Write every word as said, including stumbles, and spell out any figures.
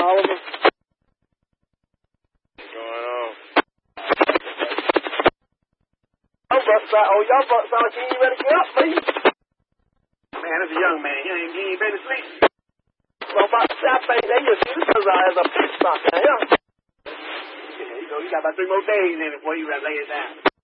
Oliver. What's going on? Oh, Buckside. Oh, y'all Buckside, you ain't ready to get up, please. Man, that's a young man. He ain't, he ain't been to sleep. Well, about that thing, they just use us as a pit stop down here. Yeah, you know, you got about three more days in it before you gotta lay it down.